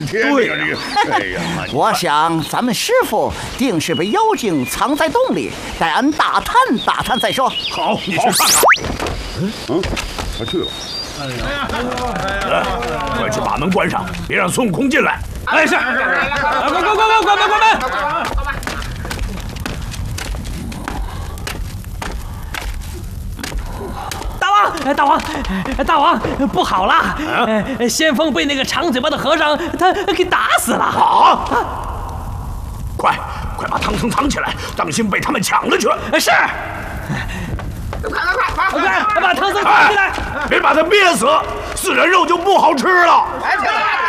对呀，哎呀， 我想咱们师傅定是被妖精藏在洞里，待俺打探打探再说。 好，你去看看。他去了。快去把门关上，别让孙悟空进来。 哎，是。关门！大王，不好了！先锋被那个长嘴巴的和尚他给打死了。 好，快把唐僧藏起来，当心被他们抢了去。 是。快把唐僧藏起来！ 别把他憋死，死人肉就不好吃了。 来，